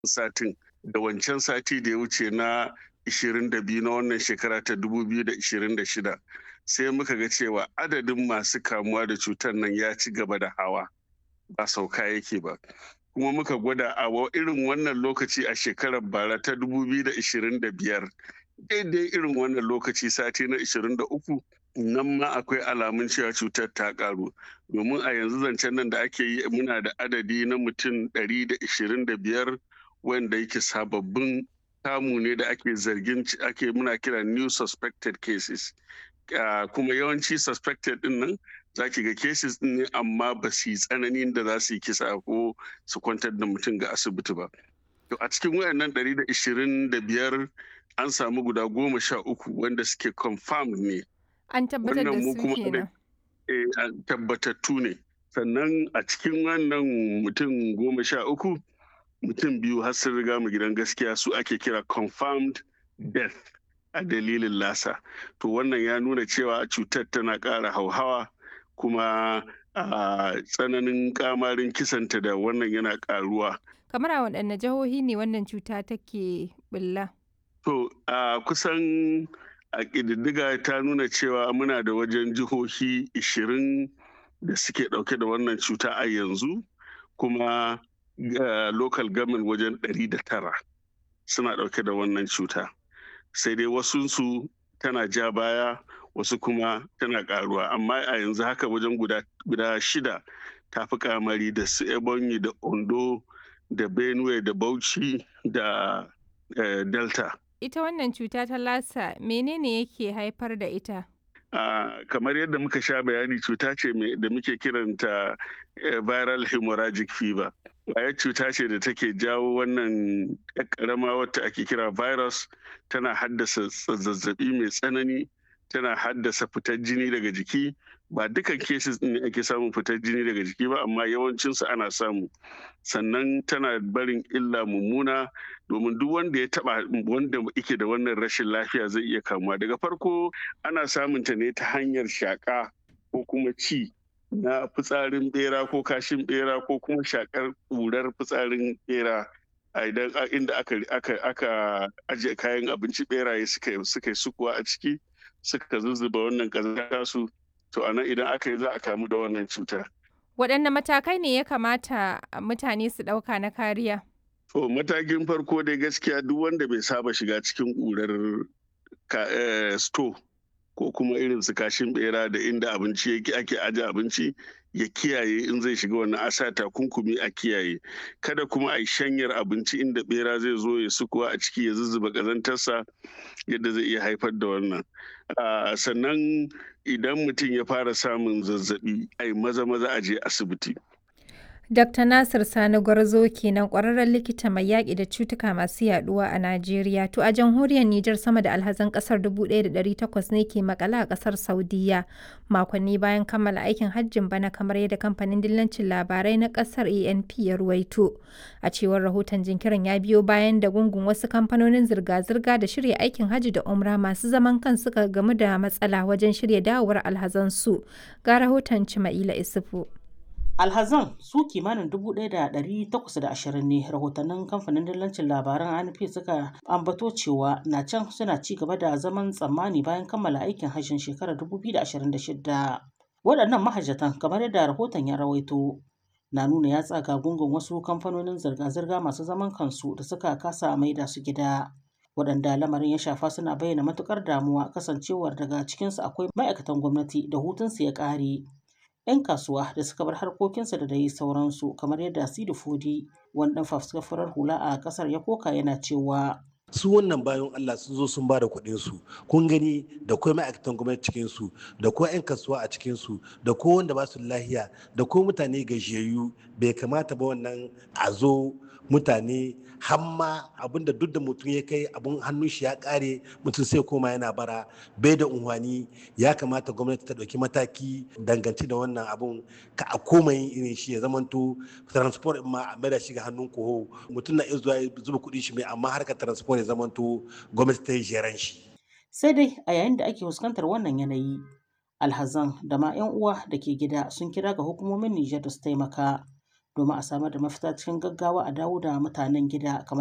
satin da wancan sati da ya wuce na 22 na wannan shekara ta 2026 sai muka ga cewa adadin masu kamuwa da cutar nan ya ci gaba da hawa ba sauka yake ba. Kuma muka gwada a irin wannan lokaci a shekarar bara ta 2025 daidai irin wannan lokaci sati na 23 nan ma akwai alamun cewa cutar ta karu, domin a yanzu zancen nan da ake yi muna da adadi na mutum 125 wanda yake sababbin kamu ne da ake zargin muna kira new suspected cases. Kuma yawanci suspected din nan za ki ga cases din ne amma ba su yi tsananin da za su yi kisa ko su kwantar da mutum ga asibiti ba. To a cikin wayannan 125 an samu guda 13 wanda suke confirmed ne. An tabbatar da su kenan. Tabbatattu ne. Sannan a cikin wannan mutum 13 mutum 2 har sun riga mu gidan gaskiya, su ake kira confirmed death a dalilin lasa. To wannan ya nuna cewa cutar tana ƙara hauhawa kuma tsananin kamarin kisanta da wannan yana ƙaruwa. Kamar a waɗanne jihohi ne wannan cuta take bulla? To kusan a ƙididdiga ta nuna cewa muna da wajen jihohi 20 da suke ɗauke da wannan cuta a yanzu, kuma local government wajen 109 suna ɗauke da wannan cuta. Sai dai wasunsu tana ja baya, wasu kuma tana ƙaruwa, amma a yanzu haka wajen guda 6 ta fi kamari da su Ebonyi da Ondo da Benue da Bauchi da Delta. Ita wannan cuta ta lasa menene yake haifar da ita? Kamar yadda muka sha bayani, cuta ce da muke kiranta viral hemorrhagic fever. Ƙwayar cuta ce da take jawo wannan ƙarama wata ake kira virus, tana haddasa zazzabi mai tsanani, tana haddasa fitar jini daga jiki. Ba dukan cases ɗin ne ake samun fitar jini daga jiki ba, amma yawancinsu ana samu. Sannan tana barin illa mummuna, domin duk wanda ya taba wanda yake da wannan rashin lafiya zai iya kamuwa. Daga farko ana samun ta ne ta hanyar shaka ko kuma ci na fitsarin bera ko kashin bera ko kuma shakar ƙurar fitsarin bera. Idan inda aka ajiye kayan abinci beraye suka yi sukuwa a ciki, suka zuzzuba wannan ƙazanta su, to anan idan aka yi za a kamu da wannan cuta. Waɗanne matakai ne ya kamata mutane su ɗauka na kariya? To matakin farko dai gaskiya duk wanda bai saba shiga cikin ƙurar store ko kuma irin su kashin bera da inda abinci ake aje abinci, ya kiyaye in zai shiga wannan, a sa takunkumi a kiyaye. Kada kuma a yi shanyar abinci inda bera zai zo ya sukuwa a ciki ya zuzzuba ƙazantarsa yadda zai iya haifar da wannan. Sannan idan mutum ya fara samun zazzabi, ai maza a je asibiti. Dr. Nasir Sani Gwarzo kenan, ƙwararren likita mai yaƙi da cutuka masu yaɗuwa a Najeriya. To a jamhuriyar Nijar sama da alhazan ƙasar 1,800 ne ke maƙale a ƙasar Saudiyya makonni bayan kammala aikin hajjin bana, kamar yadda kamfanin dillancin labarai na ƙasar ANP ya ruwaito. A cewar rahoton, jinkirin ya biyo bayan da gungun wasu kamfanonin zirga-zirga da shirya aikin hajji da umra masu zaman kan suka gamu da matsala wajen shirya dawowar alhazansu. Ga rahoton Cima'ila Isufu. Alhazan su kimanin 1,820 ne rahotannin kamfanin dillancin labaran ANP suka ambato cewa na can suna ci gaba da zaman tsammani bayan kammala aikin hajjin shekarar 2026. Waɗannan mahajjatan, kamar yadda rahoton ya rawaito, na nuna ya tsaga gungun wasu kamfanonin zirga-zirga masu zaman kansu da suka kasa maida su gida. Waɗanda lamarin ya shafa suna bayyana matukar damuwa kasancewar daga cikinsu akwai ma'aikatan gwamnati da hutunsu ya ƙare, 'yan kasuwa da suka bar harkokinsu da dai sauransu, kamar yadda Sidi Fodi, wani ɗan fafutukar hula a ƙasar, ya koka yana cewa su wannan bayan Allah sun zo sun ba da kuɗin su, kun gani da kuma ma'aikatan gwamnati cikin su, da kuma 'yan kasuwa a cikin su, da ko wanda ba su lahiya, da ko mutane gajiyayyu. Bai kamata ba wannan a zo mutane hamma abinda duk da mutum ya kai abun hannun shi ya kare, mutum sai koma yana bara, bai da unhwani. Ya kamata gwamnati ta ɗauki mataki dangance da wannan abun, ka a koma yin irin shi, ya zamanto transport ma a maida shi ga hannun koho. Mutum na iya zuwa zuba kuɗin shi mai, amma harkar transport ya zamanto gwamnati ta yi jeran shi. Sai dai a yayin da ake fuskantar wannan yanayi, alhazan da ma 'yan uwa da ke gida sun kira ga hukumomin Nijar da su taimaka domin a samar da mafita cikin gaggawa a dawo da mutanen gida kamar